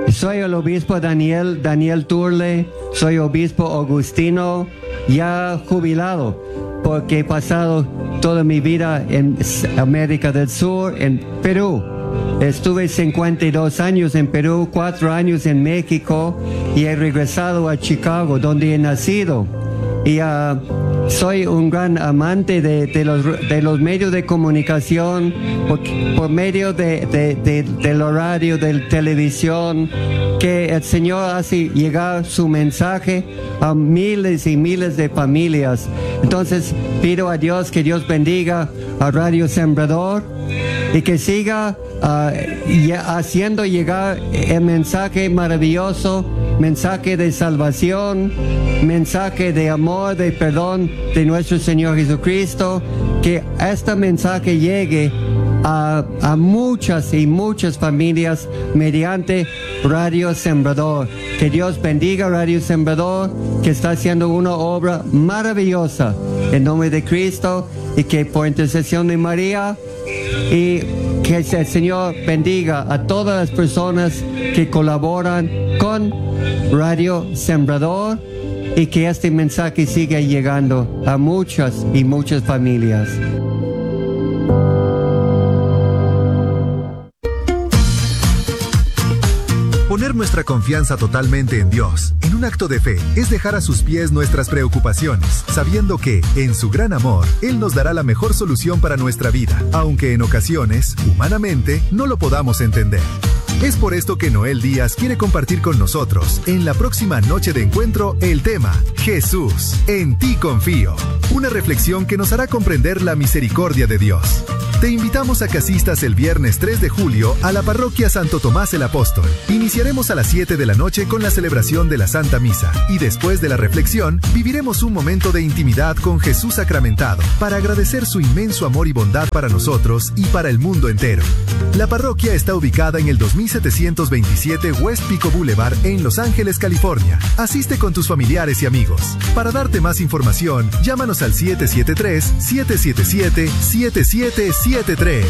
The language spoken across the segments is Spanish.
Soy el obispo Daniel Turle, soy obispo agustino, ya jubilado, porque he pasado toda mi vida en América del Sur, en Perú. Estuve 52 años en Perú, 4 años en México y he regresado a Chicago, donde he nacido. Y soy un gran amante de los medios de comunicación, por medio del radio, de la televisión, que el Señor hace llegar su mensaje a miles y miles de familias. Entonces pido a Dios que Dios bendiga a Radio Sembrador y que siga haciendo llegar el mensaje maravilloso, mensaje de salvación, mensaje de amor, de perdón de nuestro Señor Jesucristo, que este mensaje llegue a muchas y muchas familias mediante Radio Sembrador. Que Dios bendiga Radio Sembrador, que está haciendo una obra maravillosa en nombre de Cristo, y que por intercesión de María, y que el Señor bendiga a todas las personas que colaboran con Radio Sembrador, y que este mensaje siga llegando a muchas y muchas familias. Poner nuestra confianza totalmente en Dios, en un acto de fe, es dejar a sus pies nuestras preocupaciones, sabiendo que, en su gran amor, Él nos dará la mejor solución para nuestra vida, aunque en ocasiones, humanamente, no lo podamos entender. Es por esto que Noel Díaz quiere compartir con nosotros, en la próxima noche de encuentro, el tema Jesús, en ti confío. Una reflexión que nos hará comprender la misericordia de Dios. Te invitamos a que asistas el viernes 3 de julio a la parroquia Santo Tomás el Apóstol. Iniciaremos a las 7 de la noche con la celebración de la Santa Misa, y después de la reflexión, viviremos un momento de intimidad con Jesús sacramentado, para agradecer su inmenso amor y bondad para nosotros y para el mundo entero. La parroquia está ubicada en el 2727 West Pico Boulevard en Los Ángeles, California. Asiste con tus familiares y amigos. Para darte más información, llámanos al 773-777-7773.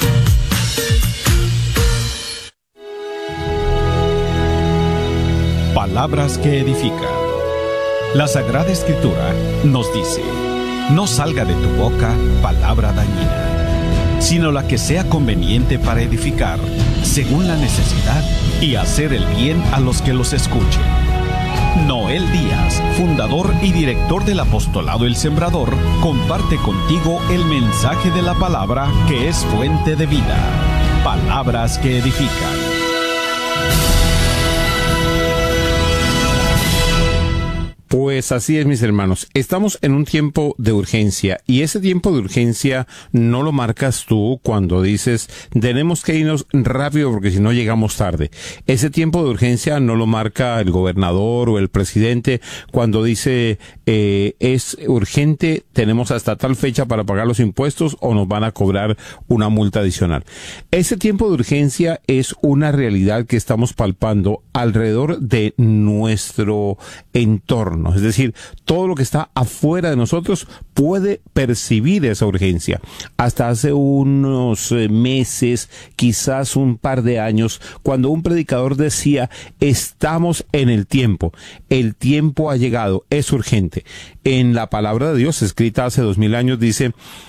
Palabras que edifican. La Sagrada Escritura nos dice: no salga de tu boca palabra dañina, sino la que sea conveniente para edificar, según la necesidad, y hacer el bien a los que los escuchen. Noel Díaz, fundador y director del Apostolado El Sembrador, comparte contigo el mensaje de la palabra, que es fuente de vida. Palabras que edifican. Pues así es, mis hermanos. Estamos en un tiempo de urgencia, y ese tiempo de urgencia no lo marcas tú cuando dices tenemos que irnos rápido porque si no llegamos tarde. Ese tiempo de urgencia no lo marca el gobernador o el presidente cuando dice es urgente, tenemos hasta tal fecha para pagar los impuestos o nos van a cobrar una multa adicional. Ese tiempo de urgencia es una realidad que estamos palpando alrededor de nuestro entorno. Es decir, todo lo que está afuera de nosotros puede percibir esa urgencia. Hasta hace unos meses, quizás un par de años, cuando un predicador decía, estamos en el tiempo ha llegado, es urgente. En la palabra de Dios, escrita hace 2000 años, dice,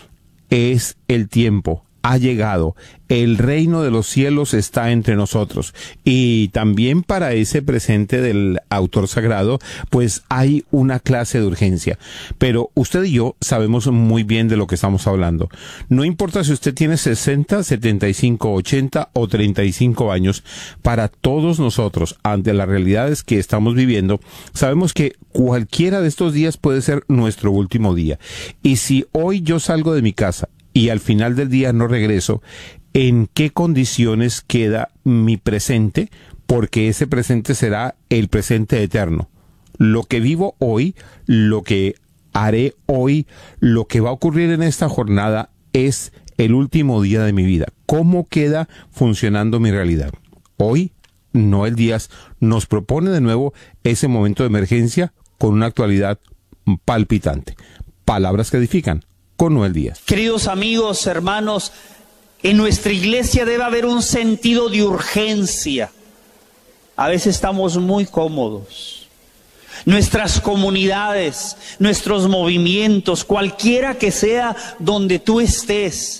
es el tiempo, ha llegado, el reino de los cielos está entre nosotros. Y también para ese presente del autor sagrado, pues hay una clase de urgencia. Pero usted y yo sabemos muy bien de lo que estamos hablando. No importa si usted tiene 60, 75, 80 o 35 años, para todos nosotros, ante las realidades que estamos viviendo, sabemos que cualquiera de estos días puede ser nuestro último día. Y si hoy yo salgo de mi casa y al final del día no regreso, ¿en qué condiciones queda mi presente? Porque ese presente será el presente eterno. Lo que vivo hoy, lo que haré hoy, lo que va a ocurrir en esta jornada es el último día de mi vida. ¿Cómo queda funcionando mi realidad? Hoy, Noel Díaz nos propone de nuevo ese momento de emergencia con una actualidad palpitante. Palabras que edifican, con Noel Díaz. Queridos amigos, hermanos, en nuestra iglesia debe haber un sentido de urgencia. A veces estamos muy cómodos. Nuestras comunidades, nuestros movimientos, cualquiera que sea donde tú estés,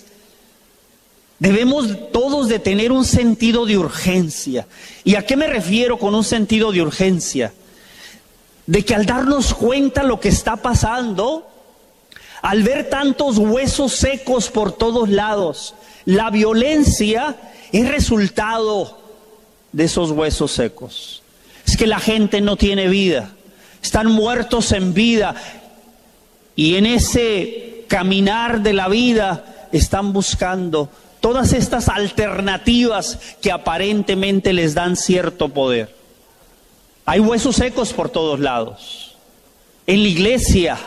debemos todos de tener un sentido de urgencia. ¿Y a qué me refiero con un sentido de urgencia? De que al darnos cuenta lo que está pasando, al ver tantos huesos secos por todos lados, la violencia es resultado de esos huesos secos. Es que la gente no tiene vida, están muertos en vida, y en ese caminar de la vida están buscando todas estas alternativas que aparentemente les dan cierto poder. Hay huesos secos por todos lados. En la iglesia,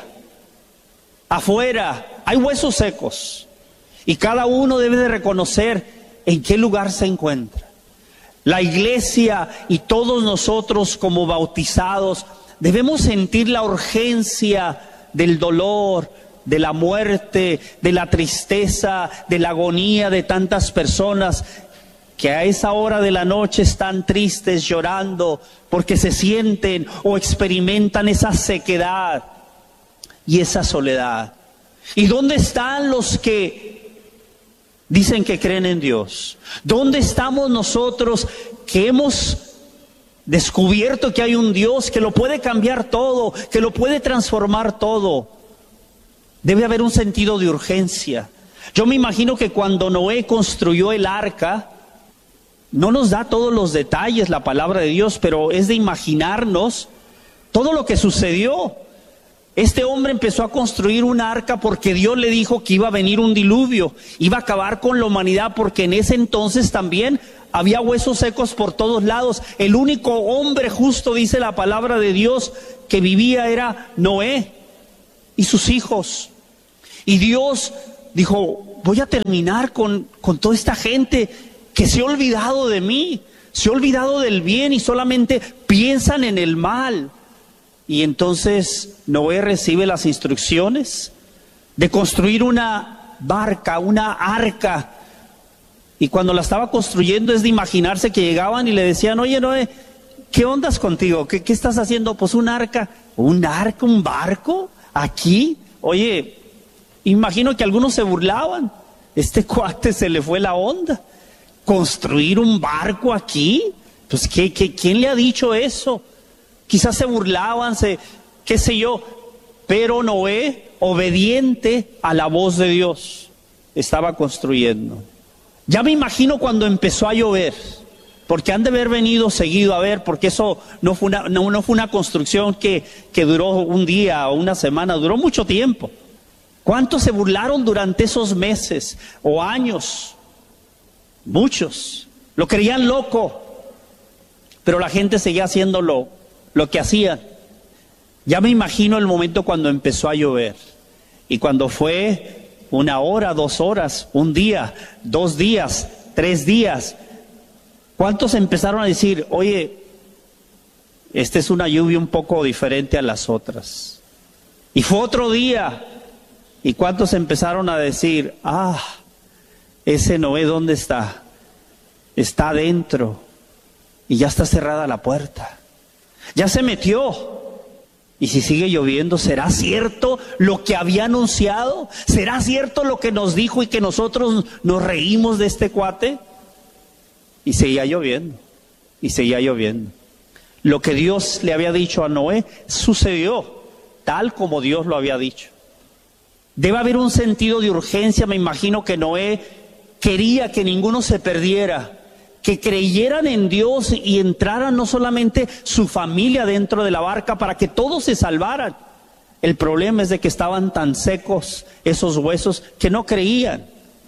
afuera, hay huesos secos. Y cada uno debe de reconocer en qué lugar se encuentra. La iglesia y todos nosotros como bautizados debemos sentir la urgencia del dolor, de la muerte, de la tristeza, de la agonía de tantas personas que a esa hora de la noche están tristes, llorando, porque se sienten o experimentan esa sequedad y esa soledad. ¿Y dónde están los que dicen que creen en Dios? ¿Dónde estamos nosotros que hemos descubierto que hay un Dios que lo puede cambiar todo, que lo puede transformar todo? Debe haber un sentido de urgencia. Yo me imagino que cuando Noé construyó el arca, no nos da todos los detalles la palabra de Dios, pero es de imaginarnos todo lo que sucedió. Este hombre empezó a construir un arca porque Dios le dijo que iba a venir un diluvio, iba a acabar con la humanidad, porque en ese entonces también había huesos secos por todos lados. El único hombre justo, dice la palabra de Dios, que vivía era Noé y sus hijos. Y Dios dijo, voy a terminar con toda esta gente que se ha olvidado de mí, se ha olvidado del bien y solamente piensan en el mal. Y entonces Noé recibe las instrucciones de construir una barca, una arca. Y cuando la estaba construyendo es de imaginarse que llegaban y le decían, oye Noé, ¿qué ondas contigo? ¿Qué estás haciendo? Pues un arca. ¿Un arca? ¿Un barco? ¿Aquí? Oye, imagino que algunos se burlaban. Este cuate se le fue la onda. ¿Construir un barco aquí? Pues ¿quién le ha dicho eso? Quizás se burlaban, qué sé yo, pero Noé, obediente a la voz de Dios, estaba construyendo. Ya me imagino cuando empezó a llover, porque han de haber venido seguido a ver, porque eso no fue una construcción que duró un día o una semana, duró mucho tiempo. ¿Cuántos se burlaron durante esos meses o años? Muchos. Lo creían loco, pero la gente seguía haciendo lo que hacían. Ya me imagino el momento cuando empezó a llover, y cuando fue 1 hora, 2 horas, 1 día, 2 días, 3 días, ¿cuántos empezaron a decir, oye, esta es una lluvia un poco diferente a las otras? Y fue otro día, y ¿cuántos empezaron a decir, ese Noé dónde está? Está adentro y ya está cerrada la puerta. Ya se metió. Y si sigue lloviendo, ¿será cierto lo que había anunciado? ¿Será cierto lo que nos dijo y que nosotros nos reímos de este cuate? Y seguía lloviendo. Y seguía lloviendo. Lo que Dios le había dicho a Noé sucedió tal como Dios lo había dicho. Debe haber un sentido de urgencia. Me imagino que Noé quería que ninguno se perdiera, que creyeran en Dios y entraran no solamente su familia dentro de la barca para que todos se salvaran. El problema es de que estaban tan secos esos huesos que no creían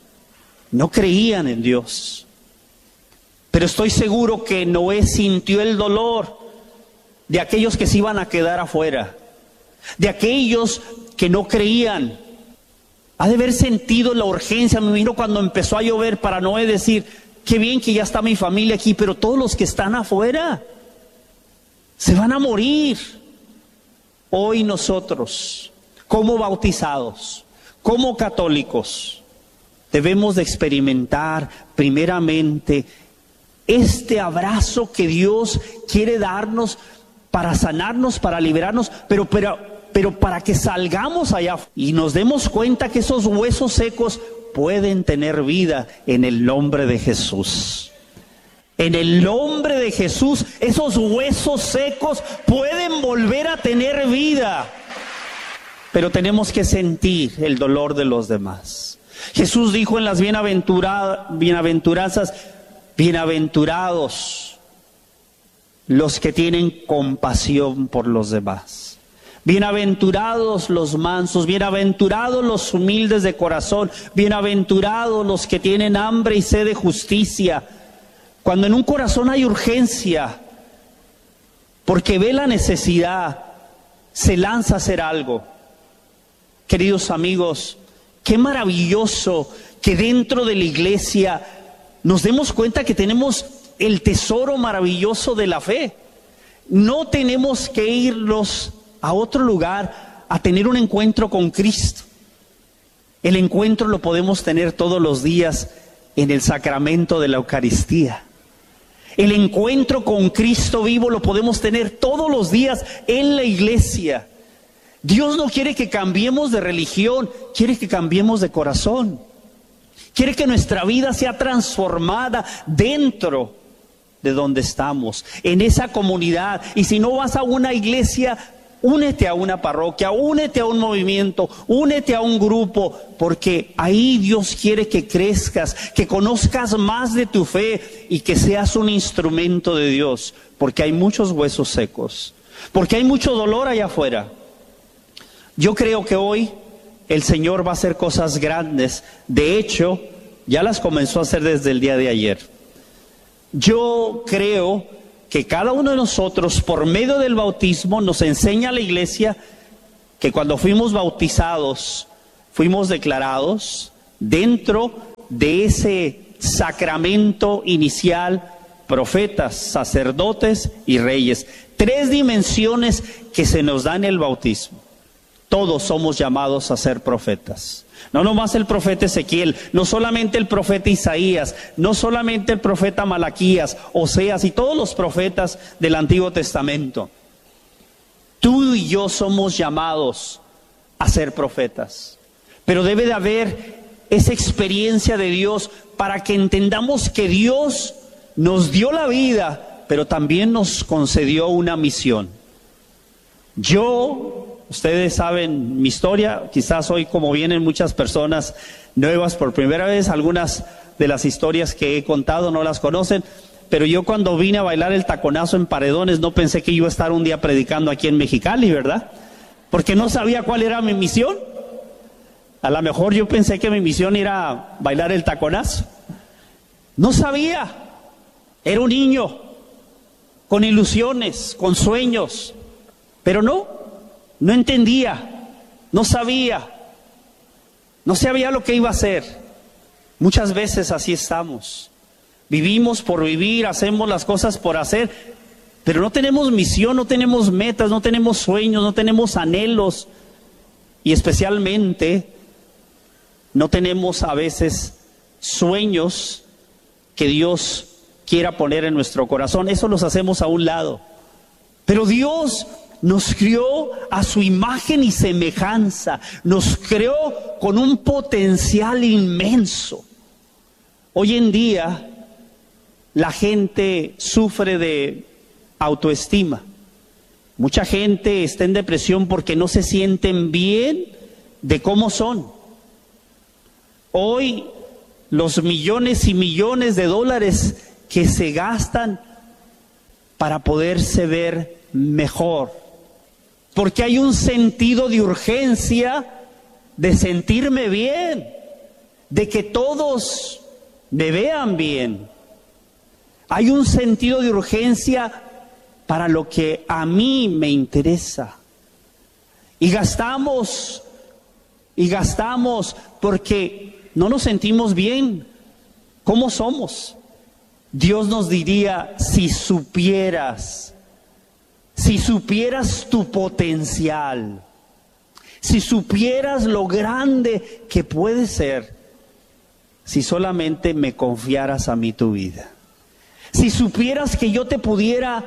en Dios. Pero estoy seguro que Noé sintió el dolor de aquellos que se iban a quedar afuera, de aquellos que no creían. Ha de haber sentido la urgencia, me imagino, cuando empezó a llover, para Noé decir, qué bien que ya está mi familia aquí, pero todos los que están afuera se van a morir. Hoy nosotros, como bautizados, como católicos, debemos de experimentar primeramente este abrazo que Dios quiere darnos para sanarnos, para liberarnos, pero para que salgamos allá y nos demos cuenta que esos huesos secos pueden tener vida en el nombre de Jesús. En el nombre de Jesús, esos huesos secos pueden volver a tener vida. Pero tenemos que sentir el dolor de los demás. Jesús dijo en las bienaventuranzas, bienaventurados los que tienen compasión por los demás. Bienaventurados los mansos, bienaventurados los humildes de corazón, bienaventurados los que tienen hambre y sed de justicia. Cuando en un corazón hay urgencia, porque ve la necesidad, se lanza a hacer algo. Queridos amigos, qué maravilloso que dentro de la iglesia nos demos cuenta que tenemos el tesoro maravilloso de la fe. No tenemos que irnos a otro lugar a tener un encuentro con Cristo. El encuentro lo podemos tener todos los días en el sacramento de la Eucaristía. El encuentro con Cristo vivo lo podemos tener todos los días en la iglesia. Dios no quiere que cambiemos de religión, quiere que cambiemos de corazón. Quiere que nuestra vida sea transformada dentro de donde estamos, en esa comunidad. Y si no vas a una iglesia, únete a una parroquia, únete a un movimiento, únete a un grupo, porque ahí Dios quiere que crezcas, que conozcas más de tu fe y que seas un instrumento de Dios, porque hay muchos huesos secos, porque hay mucho dolor allá afuera. Yo creo que hoy el Señor va a hacer cosas grandes. De hecho, ya las comenzó a hacer desde el día de ayer. Yo creo que cada uno de nosotros, por medio del bautismo, nos enseña la iglesia que cuando fuimos bautizados, fuimos declarados dentro de ese sacramento inicial, profetas, sacerdotes y reyes. 3 dimensiones que se nos dan en el bautismo. Todos somos llamados a ser profetas. No nomás el profeta Ezequiel, no solamente el profeta Isaías, no solamente el profeta Malaquías, Oseas y todos los profetas del Antiguo Testamento. Tú y yo somos llamados a ser profetas. Pero debe de haber esa experiencia de Dios para que entendamos que Dios nos dio la vida, pero también nos concedió una misión. Ustedes saben mi historia, quizás hoy como vienen muchas personas nuevas por primera vez, algunas de las historias que he contado no las conocen, pero yo cuando vine a bailar el taconazo en Paredones no pensé que iba a estar un día predicando aquí en Mexicali, ¿verdad? Porque no sabía cuál era mi misión. A lo mejor yo pensé que mi misión era bailar el taconazo. No sabía, era un niño con ilusiones, con sueños, pero no entendía, no sabía lo que iba a hacer. Muchas veces así estamos. Vivimos por vivir, hacemos las cosas por hacer, pero no tenemos misión, no tenemos metas, no tenemos sueños, no tenemos anhelos. Y especialmente no tenemos a veces sueños que Dios quiera poner en nuestro corazón. Eso los hacemos a un lado. Pero Dios nos creó a su imagen y semejanza, nos creó con un potencial inmenso. Hoy en día la gente sufre de autoestima. Mucha gente está en depresión porque no se sienten bien de cómo son. Hoy los millones y millones de dólares que se gastan para poderse ver mejor, porque hay un sentido de urgencia de sentirme bien, de que todos me vean bien. Hay un sentido de urgencia para lo que a mí me interesa. Y gastamos porque no nos sentimos bien. ¿Cómo somos? Dios nos diría, si supieras tu potencial, si supieras lo grande que puede ser, si solamente me confiaras a mí tu vida. Si supieras que yo te pudiera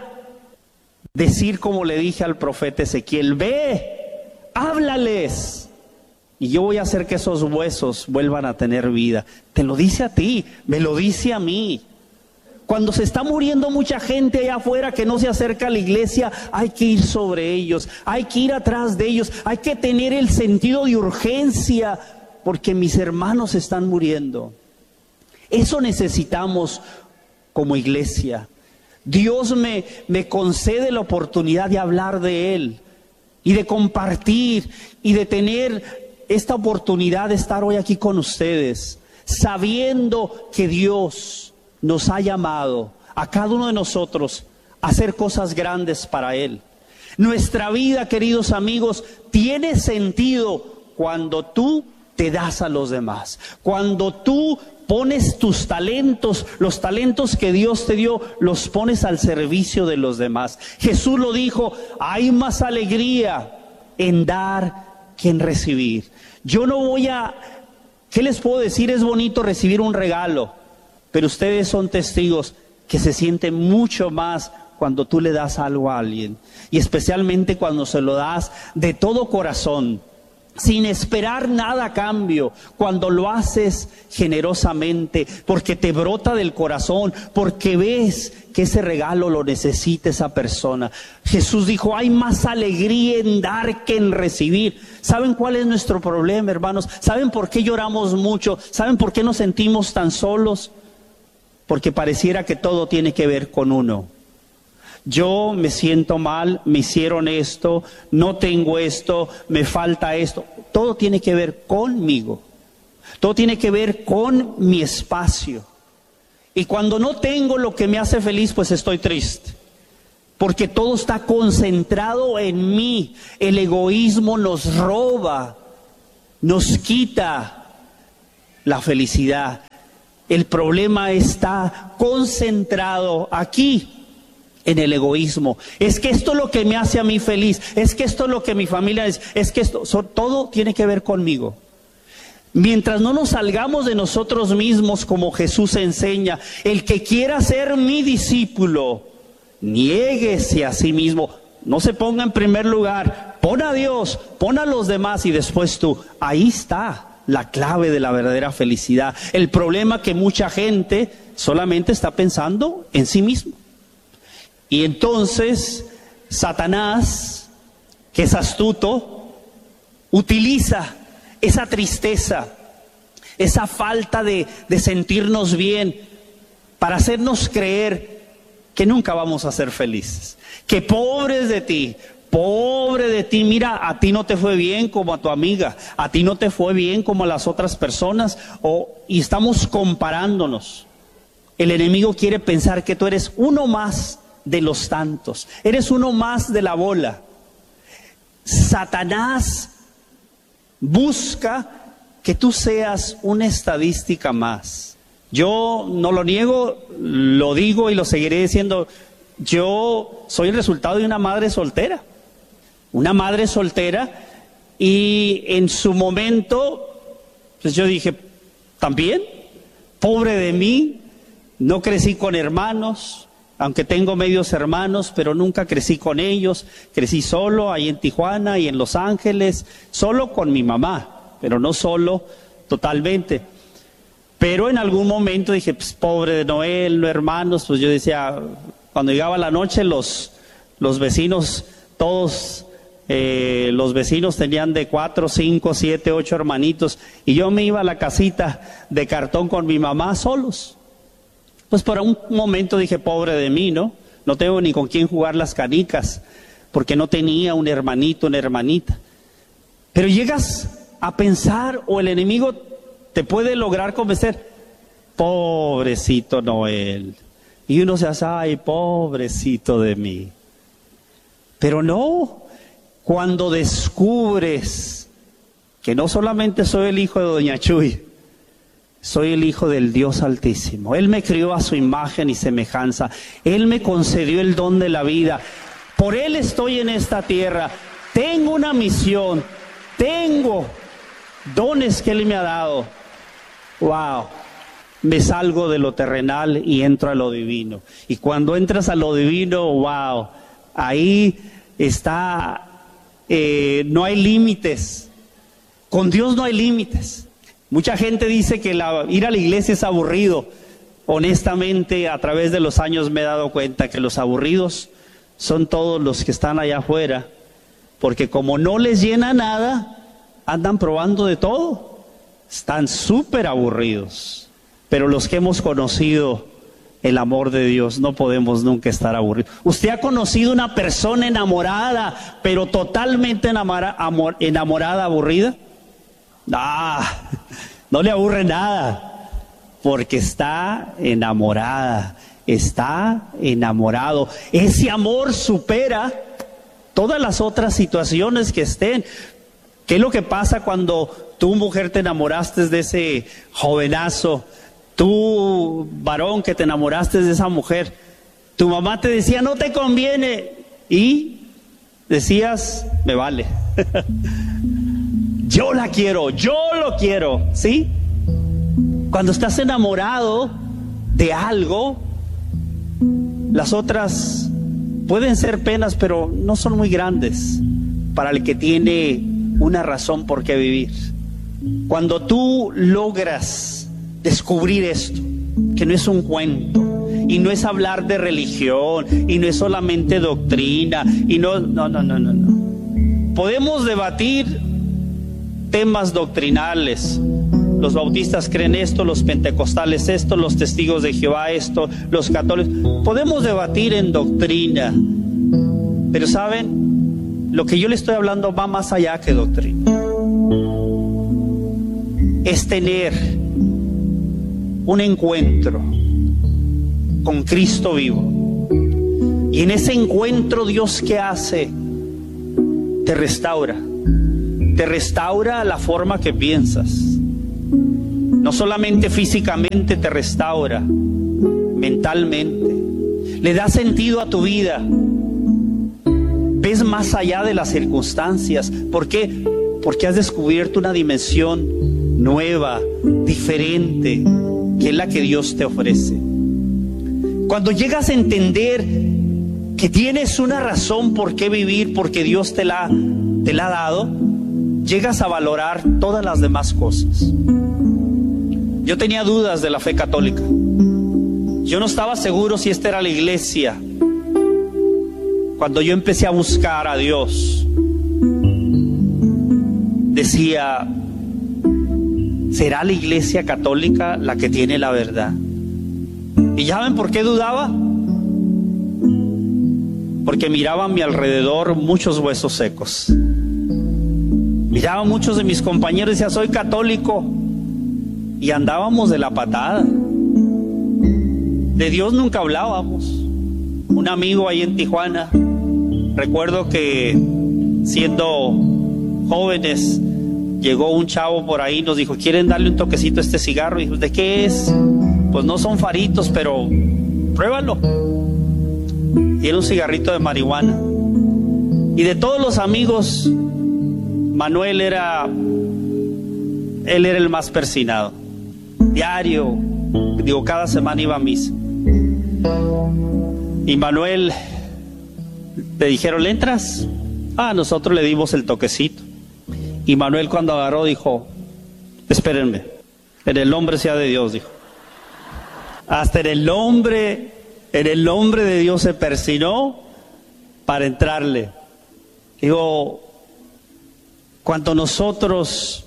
decir como le dije al profeta Ezequiel, ve, háblales, y yo voy a hacer que esos huesos vuelvan a tener vida. Te lo dice a ti, me lo dice a mí. Cuando se está muriendo mucha gente allá afuera que no se acerca a la iglesia, hay que ir sobre ellos, hay que ir atrás de ellos, hay que tener el sentido de urgencia, porque mis hermanos están muriendo. Eso necesitamos como iglesia. Dios me concede la oportunidad de hablar de Él y de compartir y de tener esta oportunidad de estar hoy aquí con ustedes, sabiendo que Dios nos ha llamado a cada uno de nosotros a hacer cosas grandes para Él. Nuestra vida, queridos amigos, tiene sentido cuando tú te das a los demás, cuando tú pones tus talentos, los talentos que Dios te dio, los pones al servicio de los demás. Jesús lo dijo, hay más alegría en dar que en recibir. Yo no voy a, ¿qué les puedo decir? Es bonito recibir un regalo, pero ustedes son testigos que se siente mucho más cuando tú le das algo a alguien, y especialmente cuando se lo das de todo corazón, sin esperar nada a cambio, cuando lo haces generosamente, porque te brota del corazón, porque ves que ese regalo lo necesita esa persona. Jesús dijo, hay más alegría en dar que en recibir. ¿Saben cuál es nuestro problema, hermanos? ¿Saben por qué lloramos mucho? ¿Saben por qué nos sentimos tan solos? Porque pareciera que todo tiene que ver con uno. Yo me siento mal, me hicieron esto, no tengo esto, me falta esto. Todo tiene que ver conmigo. Todo tiene que ver con mi espacio. Y cuando no tengo lo que me hace feliz, pues estoy triste. Porque todo está concentrado en mí. El egoísmo nos roba, nos quita la felicidad. El problema está concentrado aquí, en el egoísmo. Es que esto es lo que me hace a mí feliz, es que esto es lo que mi familia es que esto, todo tiene que ver conmigo. Mientras no nos salgamos de nosotros mismos, como Jesús enseña, el que quiera ser mi discípulo, niéguese a sí mismo, no se ponga en primer lugar, pon a Dios, pon a los demás y después tú. Ahí está la clave de la verdadera felicidad. El problema es que mucha gente solamente está pensando en sí mismo. Y entonces Satanás, que es astuto, utiliza esa tristeza, esa falta de sentirnos bien, para hacernos creer que nunca vamos a ser felices. Que pobres de ti, pobre de ti, mira, a ti no te fue bien como a tu amiga, a ti no te fue bien como a las otras personas, y estamos comparándonos. El enemigo quiere pensar que tú eres uno más de los tantos, eres uno más de la bola. Satanás busca que tú seas una estadística más. Yo no lo niego, lo digo y lo seguiré diciendo. Yo soy el resultado de una madre soltera, y en su momento, pues yo dije, también, pobre de mí, no crecí con hermanos, aunque tengo medios hermanos, pero nunca crecí con ellos. Crecí solo ahí en Tijuana y en Los Ángeles, solo con mi mamá, pero no solo totalmente. Pero en algún momento dije, pues pobre de Noel, no hermanos. Pues yo decía, cuando llegaba la noche, los vecinos, todos los vecinos tenían de 4, 5, 7, 8 hermanitos, y yo me iba a la casita de cartón con mi mamá solos. Pues por un momento dije, pobre de mí, ¿no? No tengo ni con quién jugar las canicas, porque no tenía un hermanito, una hermanita. Pero llegas a pensar, o el enemigo te puede lograr convencer, pobrecito Noel. Y uno se hace, ay, pobrecito de mí. Pero no, cuando descubres que no solamente soy el hijo de Doña Chuy, soy el hijo del Dios Altísimo. Él me crió a su imagen y semejanza. Él me concedió el don de la vida. Por Él estoy en esta tierra. Tengo una misión. Tengo dones que Él me ha dado. Wow. me salgo de lo terrenal y entro a lo divino. Y cuando entras a lo divino, wow, ahí está, no hay límites. Con Dios no hay límites. Mucha gente dice que ir a la iglesia es aburrido. Honestamente, a través de los años me he dado cuenta que los aburridos son todos los que están allá afuera, porque como no les llena nada, andan probando de todo. Están súper aburridos. Pero los que hemos conocido el amor de Dios, no podemos nunca estar aburridos. ¿Usted ha conocido una persona enamorada, pero totalmente enamorada, aburrida? No le aburre nada, porque está enamorada, está enamorado. Ese amor supera todas las otras situaciones que estén. ¿Qué es lo que pasa cuando tú, mujer, te enamoraste de ese jovenazo? Tú, varón, que te enamoraste de esa mujer, tu mamá te decía, no te conviene, y decías, me vale. Yo la quiero, yo lo quiero, ¿sí? Cuando estás enamorado de algo, las otras pueden ser penas, pero no son muy grandes para el que tiene una razón por qué vivir. Cuando tú logras descubrir esto, que no es un cuento, y no es hablar de religión, y no es solamente doctrina, y no. Podemos debatir temas doctrinales. Los bautistas creen esto, los pentecostales esto, los testigos de Jehová esto, los católicos. Podemos debatir en doctrina, pero ¿saben? Lo que yo le estoy hablando va más allá que doctrina. Es tener un encuentro con Cristo vivo. Y en ese encuentro, Dios, ¿qué hace? Te restaura la forma que piensas. No solamente físicamente te restaura, mentalmente. Le da sentido a tu vida. Ves más allá de las circunstancias. ¿Por qué? Porque has descubierto una dimensión nueva, diferente, que es la que Dios te ofrece. Cuando llegas a entender que tienes una razón por qué vivir, porque Dios te la ha dado, llegas a valorar todas las demás cosas. Yo tenía dudas de la fe católica. Yo no estaba seguro si esta era la iglesia. Cuando yo empecé a buscar a Dios, decía, ¿será la iglesia católica la que tiene la verdad? ¿Y ya ven por qué dudaba? Porque miraba a mi alrededor muchos huesos secos. Miraba a muchos de mis compañeros y decía, soy católico. Y andábamos de la patada. De Dios nunca hablábamos. Un amigo ahí en Tijuana, recuerdo que siendo jóvenes, llegó un chavo por ahí y nos dijo, ¿quieren darle un toquecito a este cigarro? Y dijo, ¿de qué es? Pues no son faritos, pero pruébalo. Y era un cigarrito de marihuana. Y de todos los amigos, Manuel era el más persinado. Diario, cada semana iba a misa. Y Manuel, le dijeron, ¿le entras? Nosotros le dimos el toquecito. Y Manuel, cuando agarró, dijo, espérenme, en el nombre sea de Dios, dijo. Hasta en el nombre de Dios se persinó para entrarle. Digo, cuando nosotros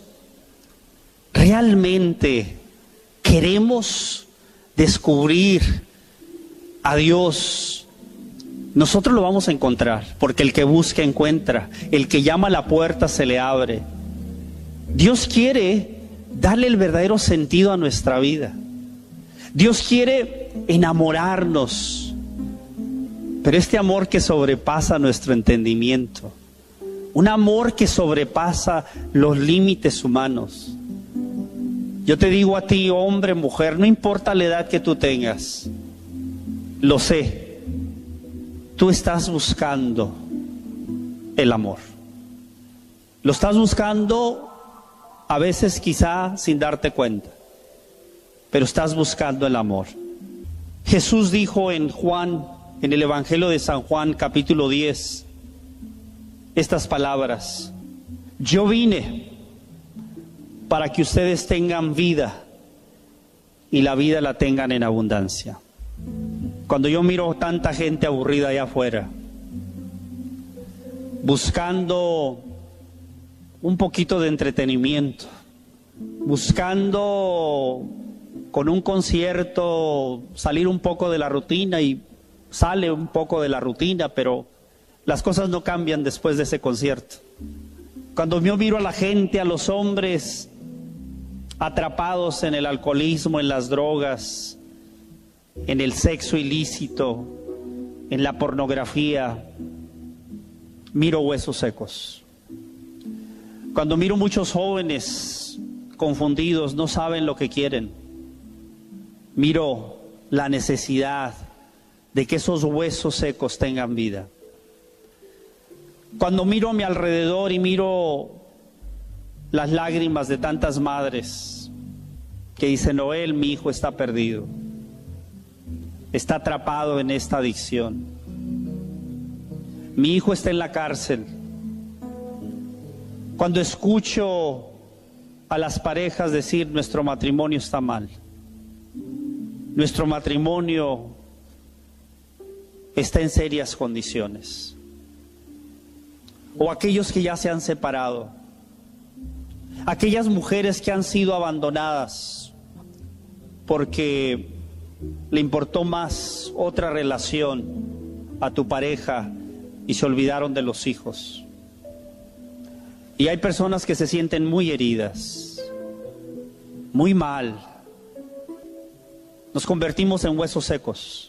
realmente queremos descubrir a Dios, nosotros lo vamos a encontrar, porque el que busca encuentra, el que llama a la puerta se le abre. Dios quiere darle el verdadero sentido a nuestra vida. Dios quiere enamorarnos, pero este amor que sobrepasa nuestro entendimiento, un amor que sobrepasa los límites humanos. Yo te digo a ti, hombre, mujer, no importa la edad que tú tengas, lo sé, tú estás buscando el amor. Lo estás buscando a veces quizá sin darte cuenta. pero estás buscando el amor. Jesús dijo en el Evangelio de San Juan, capítulo 10, estas palabras: yo vine para que ustedes tengan vida y la vida la tengan en abundancia. Cuando yo miro tanta gente aburrida allá afuera, buscando un poquito de entretenimiento, buscando con un concierto salir un poco de la rutina, y sale un poco de la rutina, pero las cosas no cambian después de ese concierto. Cuando yo miro a la gente, a los hombres atrapados en el alcoholismo, en las drogas, en el sexo ilícito, en la pornografía, miro huesos secos. Cuando miro muchos jóvenes confundidos, no saben lo que quieren, miro la necesidad de que esos huesos secos tengan vida. Cuando miro a mi alrededor y miro las lágrimas de tantas madres que dicen: Noel, mi hijo está perdido, está atrapado en esta adicción, mi hijo está en la cárcel. Cuando escucho a las parejas decir: nuestro matrimonio está mal, nuestro matrimonio está en serias condiciones. O aquellos que ya se han separado, aquellas mujeres que han sido abandonadas porque le importó más otra relación a tu pareja y se olvidaron de los hijos. Y hay personas que se sienten muy heridas, muy mal. Nos convertimos en huesos secos.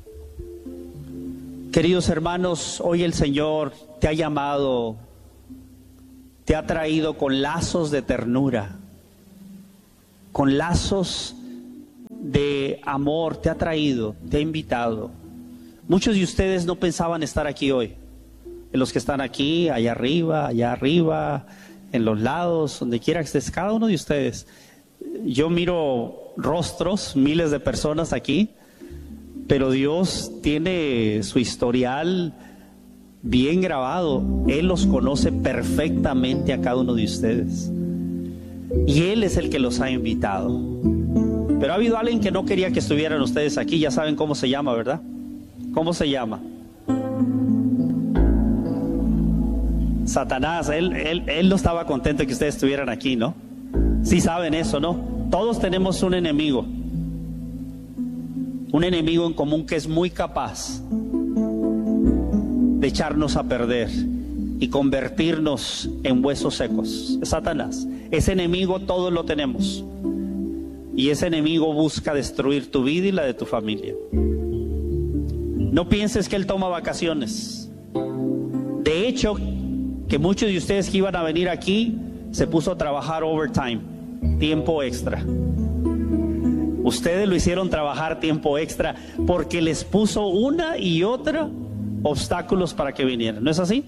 Queridos hermanos, hoy el Señor te ha llamado, te ha traído con lazos de ternura, con lazos de amor, te ha traído, te ha invitado. Muchos de ustedes no pensaban estar aquí hoy. En los que están aquí, allá arriba, en los lados, donde quiera que estés, cada uno de ustedes. Yo miro rostros, miles de personas aquí, pero Dios tiene su historial bien grabado. Él los conoce perfectamente a cada uno de ustedes. Y Él es el que los ha invitado. Pero ha habido alguien que no quería que estuvieran ustedes aquí. Ya saben cómo se llama, ¿verdad? ¿Cómo se llama? Satanás. Él no estaba contento de que ustedes estuvieran aquí, ¿no? Sí saben eso, ¿no? Todos tenemos un enemigo en común que es muy capaz de echarnos a perder y convertirnos en huesos secos. Es Satanás. Ese enemigo todos lo tenemos, y ese enemigo busca destruir tu vida y la de tu familia. No pienses que él toma vacaciones. De hecho, que muchos de ustedes que iban a venir aquí se puso a trabajar overtime, tiempo extra. Ustedes lo hicieron trabajar tiempo extra porque les puso una y otra obstáculos para que vinieran. ¿No es así?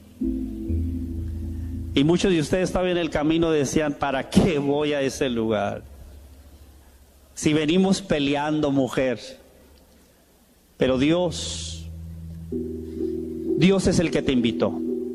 Y muchos de ustedes estaban en el camino y decían: ¿para qué voy a ese lugar? Si venimos peleando, mujer. Pero Dios es el que te invitó.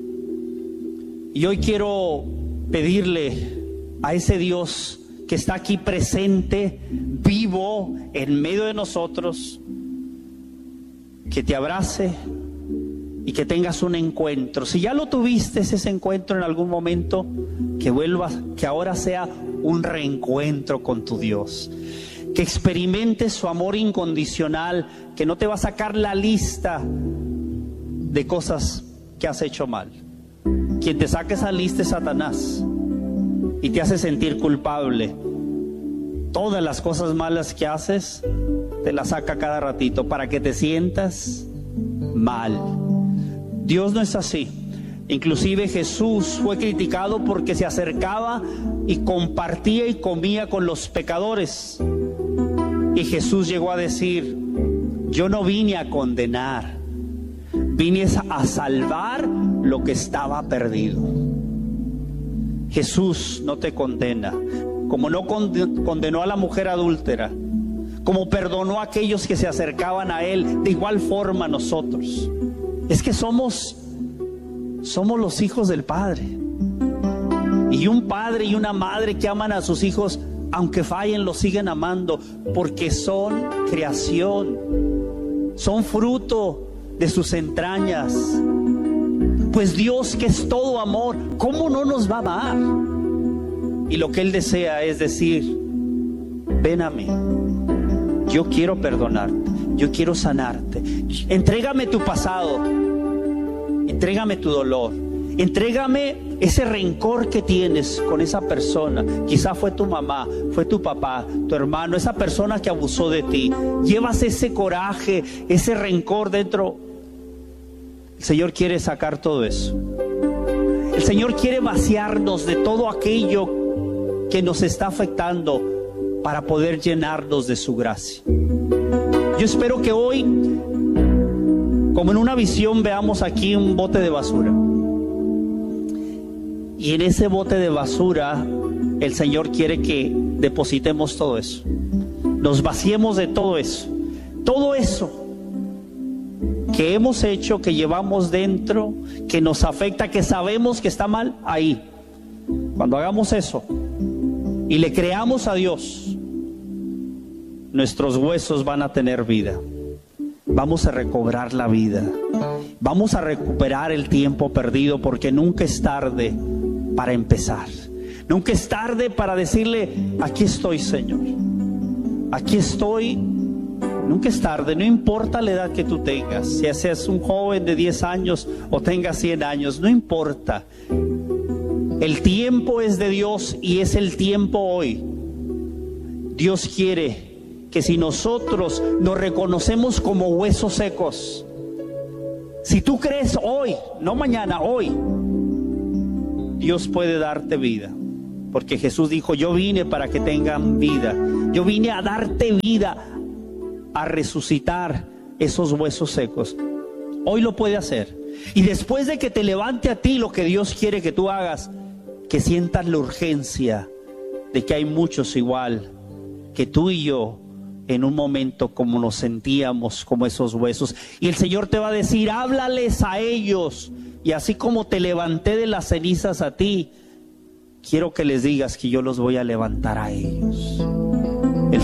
Y hoy quiero pedirle a ese Dios que está aquí presente, vivo, en medio de nosotros, que te abrace y que tengas un encuentro. Si ya lo tuviste ese encuentro en algún momento, que vuelvas, que ahora sea un reencuentro con tu Dios. Que experimentes su amor incondicional, que no te va a sacar la lista de cosas que has hecho mal. Quien te saque esa lista es Satanás y te hace sentir culpable. Todas las cosas malas que haces te las saca cada ratito para que te sientas mal. Dios no es así. Inclusive Jesús fue criticado porque se acercaba y compartía y comía con los pecadores. Y Jesús llegó a decir: yo no vine a condenar, vine a salvar lo que estaba perdido. Jesús no te condena. como no condenó a la mujer adúltera, como perdonó a aquellos que se acercaban a Él, de igual forma nosotros. Es que somos los hijos del Padre. Y un padre y una madre que aman a sus hijos, aunque fallen, los siguen amando, porque son creación, son fruto de sus entrañas. Pues Dios, que es todo amor, ¿cómo no nos va a amar? Y lo que Él desea es decir: ven a mí, yo quiero perdonarte, yo quiero sanarte. Entrégame tu pasado, entrégame tu dolor, entrégame ese rencor que tienes con esa persona. Quizá fue tu mamá, fue tu papá, tu hermano, esa persona que abusó de ti. Llevas ese coraje, ese rencor dentro. El Señor quiere sacar todo eso. El Señor quiere vaciarnos de todo aquello que nos está afectando para poder llenarnos de su gracia. Yo espero que hoy, como en una visión, veamos aquí un bote de basura. Y en ese bote de basura, el Señor quiere que depositemos todo eso. Nos vaciemos de todo eso. Todo eso que hemos hecho, que llevamos dentro, que nos afecta, que sabemos que está mal, ahí. Cuando hagamos eso y le creamos a Dios, nuestros huesos van a tener vida. Vamos a recobrar la vida. Vamos a recuperar el tiempo perdido, porque nunca es tarde para empezar. Nunca es tarde para decirle: aquí estoy, Señor. Aquí estoy. Nunca es tarde, no importa la edad que tú tengas. Si seas un joven de 10 años o tengas 100 años, no importa. El tiempo es de Dios y es el tiempo hoy. Dios quiere que si nosotros nos reconocemos como huesos secos, si tú crees hoy, no mañana, hoy, Dios puede darte vida. Porque Jesús dijo: yo vine para que tengan vida. Yo vine a darte vida, a resucitar esos huesos secos. Hoy lo puede hacer. Y después de que te levante a ti, lo que Dios quiere que tú hagas, que sientas la urgencia de que hay muchos igual que tú y yo, en un momento como nos sentíamos, como esos huesos. Y el Señor te va a decir: háblales a ellos. Y así como te levanté de las cenizas a ti, quiero que les digas que yo los voy a levantar a ellos. El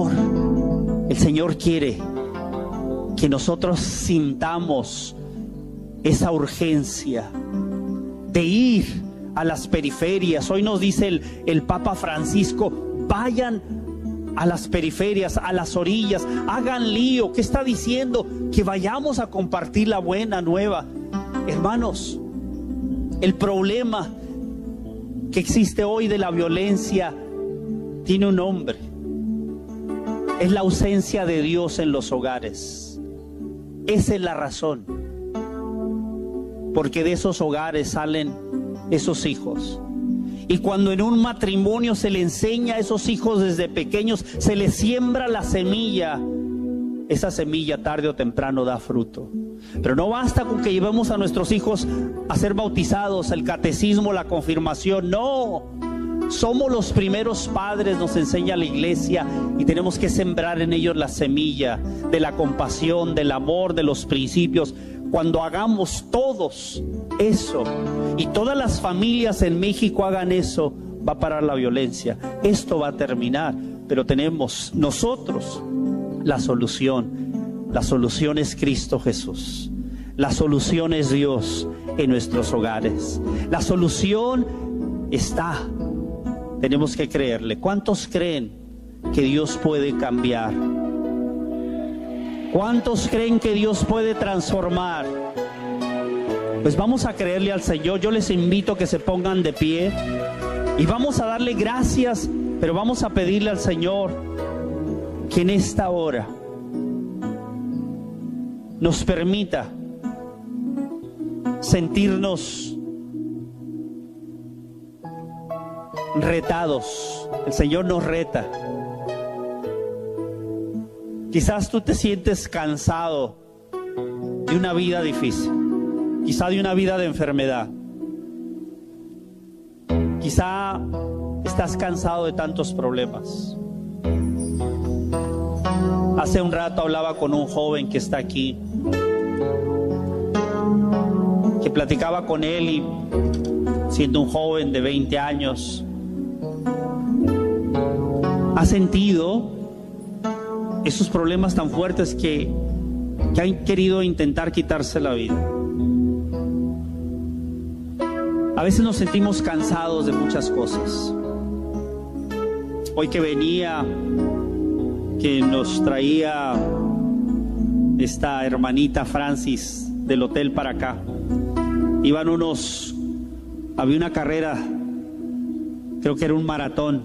Señor quiere que nosotros sintamos esa urgencia de ir a las periferias. Hoy nos dice el Papa Francisco: vayan a las periferias, a las orillas, hagan lío. ¿Qué está diciendo? Que vayamos a compartir la buena nueva. Hermanos, el problema que existe hoy de la violencia tiene un nombre. Es la ausencia de Dios en los hogares. Esa es la razón. Porque de esos hogares salen esos hijos. Y cuando en un matrimonio se le enseña a esos hijos desde pequeños, se les siembra la semilla, esa semilla tarde o temprano da fruto. Pero no basta con que llevemos a nuestros hijos a ser bautizados, el catecismo, la confirmación. No, somos los primeros padres, nos enseña la iglesia, y tenemos que sembrar en ellos la semilla de la compasión, del amor, de los principios. Cuando hagamos todos eso, y todas las familias en México hagan eso, va a parar la violencia. Esto va a terminar, pero tenemos nosotros la solución. La solución es Cristo Jesús. La solución es Dios en nuestros hogares. La solución está. Tenemos que creerle. ¿Cuántos creen que Dios puede cambiar? ¿Cuántos creen que Dios puede transformar? Pues vamos a creerle al Señor. Yo les invito a que se pongan de pie y vamos a darle gracias, pero vamos a pedirle al Señor que en esta hora nos permita sentirnos retados. El Señor nos reta. Quizás tú te sientes cansado de una vida difícil, quizá de una vida de enfermedad, quizá estás cansado de tantos problemas. Hace un rato hablaba con un joven que está aquí, que platicaba con él y siendo un joven de 20 años, ha sentido esos problemas tan fuertes que han querido intentar quitarse la vida. A veces nos sentimos cansados de muchas cosas. Hoy que venía, que nos traía esta hermanita Francis del hotel para acá, había una carrera, creo que era un maratón,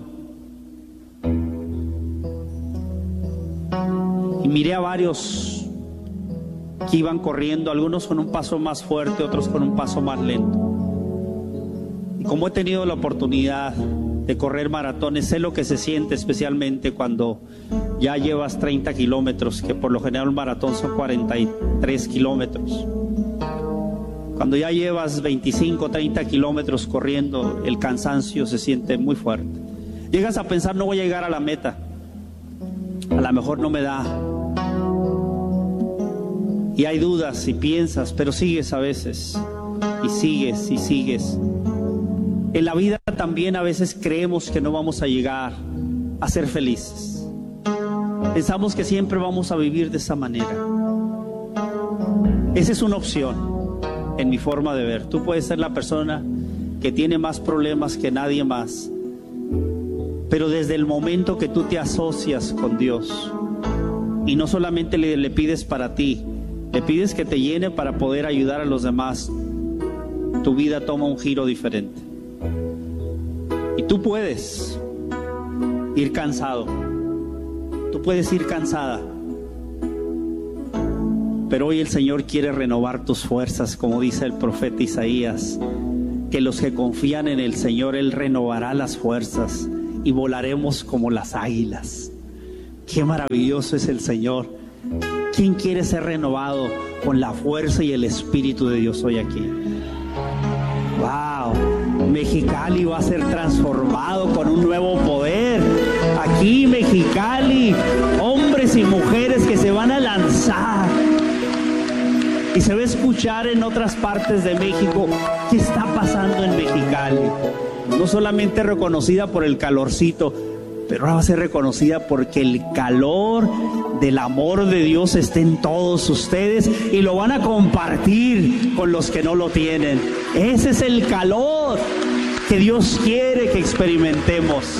y miré a varios que iban corriendo, algunos con un paso más fuerte, otros con un paso más lento. Y como he tenido la oportunidad de correr maratones, sé lo que se siente, especialmente cuando ya llevas 30 kilómetros, que por lo general un maratón son 43 kilómetros. Cuando ya llevas 25, 30 kilómetros corriendo, el cansancio se siente muy fuerte. Llegas a pensar, no voy a llegar a la meta, a lo mejor no me da. Y hay dudas y piensas, pero sigues a veces, y sigues y sigues. En la vida también a veces creemos que no vamos a llegar a ser felices. Pensamos que siempre vamos a vivir de esa manera. Esa es una opción en mi forma de ver. Tú puedes ser la persona que tiene más problemas que nadie más, pero desde el momento que tú te asocias con Dios y no solamente le pides para ti, le pides que te llene para poder ayudar a los demás, tu vida toma un giro diferente. Y tú puedes ir cansado, tú puedes ir cansada, pero hoy el Señor quiere renovar tus fuerzas, como dice el profeta Isaías, que los que confían en el Señor, Él renovará las fuerzas y volaremos como las águilas. Qué maravilloso es el Señor. ¿Quién quiere ser renovado con la fuerza y el Espíritu de Dios hoy aquí? ¡Wow! Mexicali va a ser transformado con un nuevo poder. Aquí Mexicali, hombres y mujeres que se van a lanzar. Y se va a escuchar en otras partes de México qué está pasando en Mexicali. No solamente reconocida por el calorcito, pero ahora va a ser reconocida porque el calor del amor de Dios está en todos ustedes y lo van a compartir con los que no lo tienen. Ese es el calor que Dios quiere que experimentemos.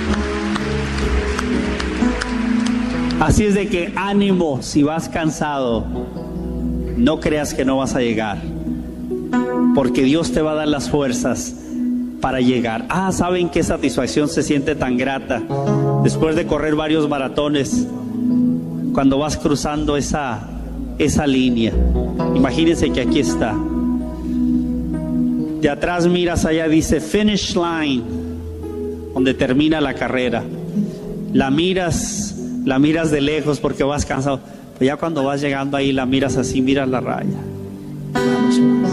Así es de que ánimo, si vas cansado, no creas que no vas a llegar, porque Dios te va a dar las fuerzas para llegar. ¿Saben qué satisfacción se siente tan grata después de correr varios maratones? Cuando vas cruzando esa línea, imagínense que aquí está. De atrás miras allá, dice finish line, donde termina la carrera. La miras de lejos porque vas cansado, pero ya cuando vas llegando ahí la miras así, miras la raya. Vamos más.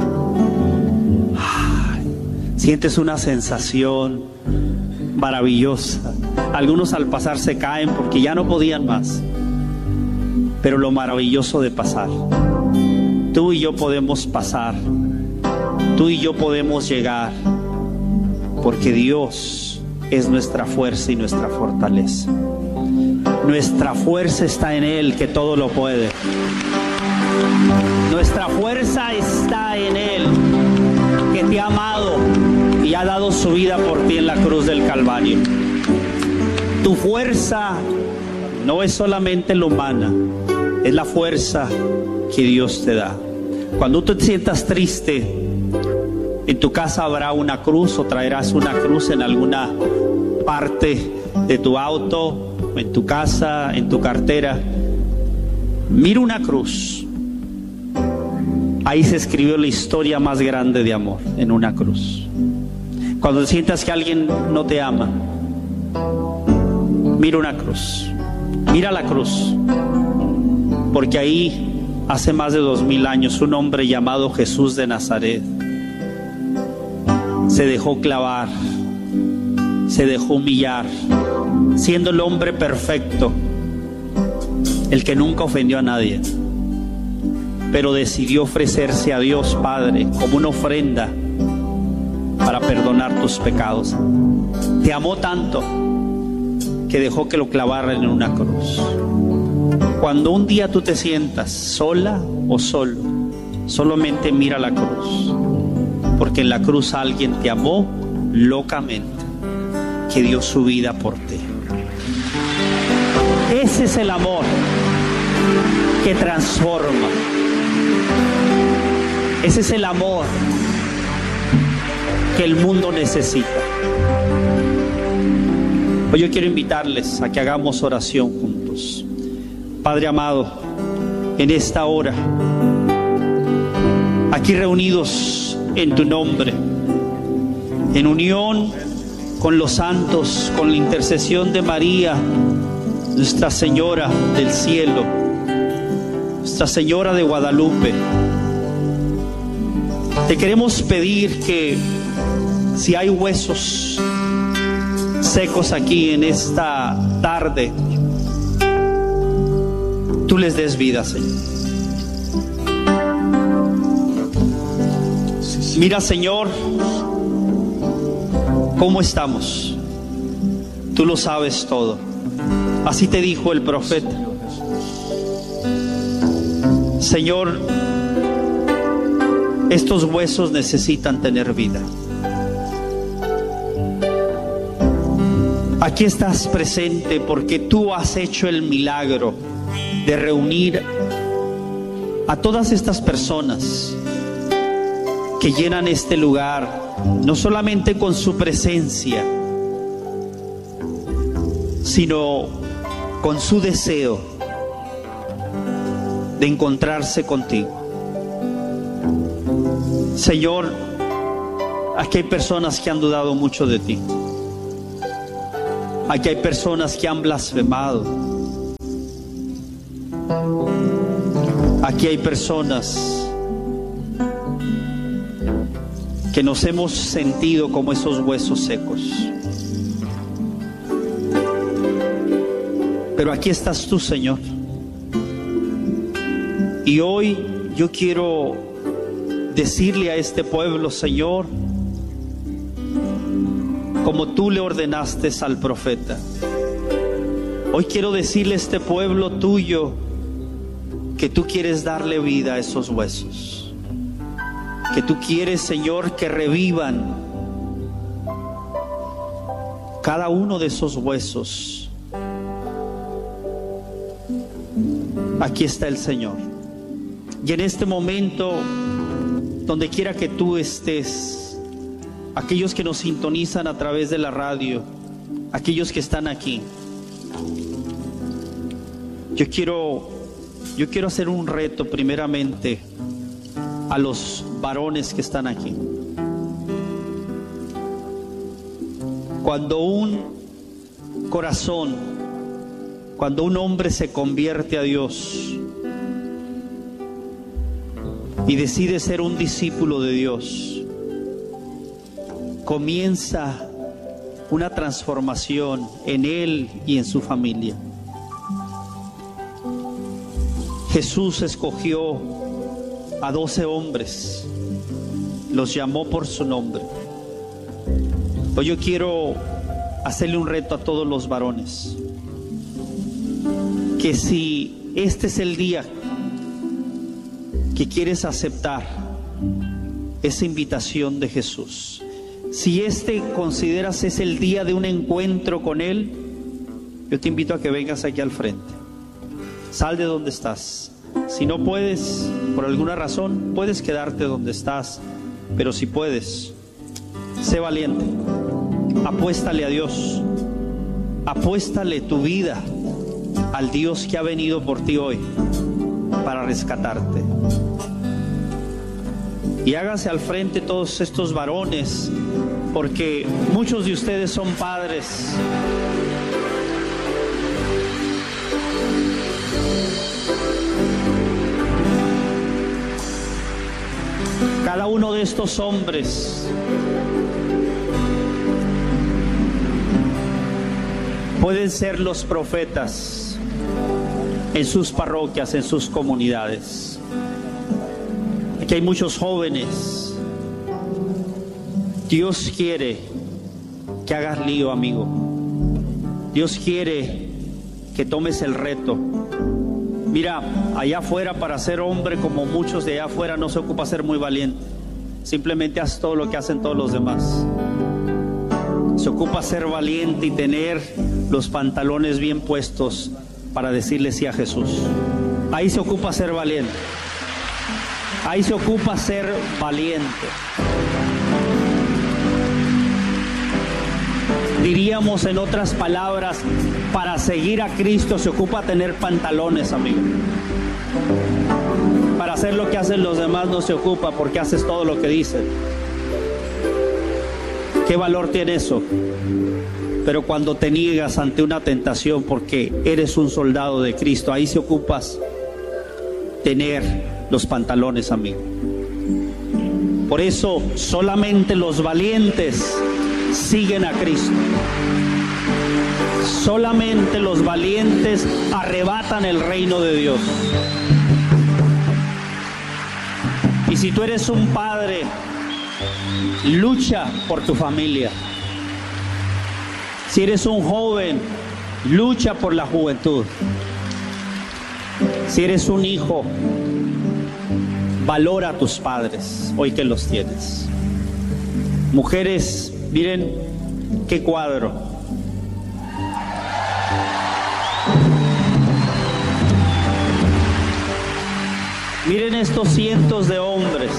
Sientes una sensación maravillosa. Algunos al pasar se caen porque ya no podían más. Pero lo maravilloso de pasar, tú y yo podemos pasar, tú y yo podemos llegar, porque Dios es nuestra fuerza y nuestra fortaleza. Nuestra fuerza está en Él, que todo lo puede. Nuestra fuerza está en Él, que te ha amado y ha dado su vida por ti en la cruz del Calvario. Tu fuerza no es solamente la humana, es la fuerza que Dios te da. Cuando tú te sientas triste, en tu casa habrá una cruz o traerás una cruz en alguna parte de tu auto, en tu casa, en tu cartera. Mira una cruz. Ahí se escribió la historia más grande de amor, en una cruz. Cuando sientas que alguien no te ama, mira una cruz. Mira la cruz. Porque ahí, hace más de 2000 años, un hombre llamado Jesús de Nazaret se dejó clavar, se dejó humillar, siendo el hombre perfecto, el que nunca ofendió a nadie, pero decidió ofrecerse a Dios Padre como una ofrenda para perdonar tus pecados. Te amó tanto que dejó que lo clavaran en una cruz. Cuando un día tú te sientas sola o solo, solamente mira la cruz, porque en la cruz alguien te amó locamente, que dio su vida por ti. Ese es el amor que transforma. Ese es el amor que el mundo necesita. Hoy yo quiero invitarles a que hagamos oración juntos. Padre amado, en esta hora, aquí reunidos en tu nombre, en unión con los santos, con la intercesión de María, Nuestra Señora del Cielo, Nuestra Señora de Guadalupe, te queremos pedir que si hay huesos secos aquí en esta tarde, tú les des vida, Señor. Mira, Señor, cómo estamos. Tú lo sabes todo. Así te dijo el profeta. Señor, estos huesos necesitan tener vida. Aquí estás presente porque tú has hecho el milagro de reunir a todas estas personas que llenan este lugar, no solamente con su presencia, sino con su deseo de encontrarse contigo. Señor, aquí hay personas que han dudado mucho de ti. Aquí hay personas que han blasfemado. Aquí hay personas que nos hemos sentido como esos huesos secos. Pero aquí estás tú, Señor. Y hoy yo quiero decirle a este pueblo, Señor, como tú le ordenaste al profeta. Hoy quiero decirle a este pueblo tuyo que tú quieres darle vida a esos huesos. Que tú quieres, Señor, que revivan cada uno de esos huesos. Aquí está el Señor. Y en este momento, donde quiera que tú estés, aquellos que nos sintonizan a través de la radio, aquellos que están aquí, yo quiero hacer un reto primeramente a los varones que están aquí. Cuando un corazón, cuando un hombre se convierte a Dios y decide ser un discípulo de Dios, comienza una transformación en él y en su familia. Jesús escogió a 12 hombres, los llamó por su nombre. Hoy yo quiero hacerle un reto a todos los varones, que si este es el día que quieres aceptar esa invitación de Jesús, si consideras es el día de un encuentro con Él, yo te invito a que vengas aquí al frente. Sal de donde estás. Si no puedes, por alguna razón, puedes quedarte donde estás, pero si puedes, sé valiente. Apuéstale a Dios. Apuéstale tu vida al Dios que ha venido por ti hoy para rescatarte. Y hágase al frente todos estos varones, porque muchos de ustedes son padres. Cada uno de estos hombres pueden ser los profetas en sus parroquias, en sus comunidades. Aquí hay muchos jóvenes. Dios quiere que hagas lío, amigo. Dios quiere que tomes el reto. Mira, allá afuera, para ser hombre como muchos de allá afuera, no se ocupa ser muy valiente. Simplemente haz todo lo que hacen todos los demás. Se ocupa ser valiente y tener los pantalones bien puestos para decirle sí a Jesús. Ahí se ocupa ser valiente. Ahí se ocupa ser valiente. Diríamos en otras palabras, para seguir a Cristo se ocupa tener pantalones, amigo. Para hacer lo que hacen los demás no se ocupa, porque haces todo lo que dicen. ¿Qué valor tiene eso? Pero cuando te niegas ante una tentación porque eres un soldado de Cristo, ahí se ocupas tener los pantalones, amigo. Por eso solamente los valientes siguen a Cristo. Solamente los valientes arrebatan el reino de Dios. Y si tú eres un padre, lucha por tu familia. Si eres un joven, lucha por la juventud. Si eres un hijo, valora a tus padres hoy que los tienes. Mujeres, miren qué cuadro. Miren estos cientos de hombres.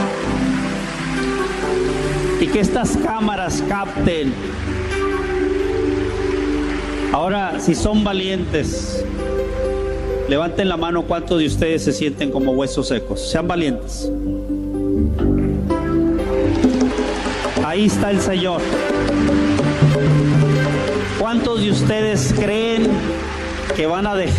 Y que estas cámaras capten. Ahora, si son valientes, levanten la mano cuántos de ustedes se sienten como huesos secos. Sean valientes. Ahí está el Señor. ¿Cuántos de ustedes creen que van a dejar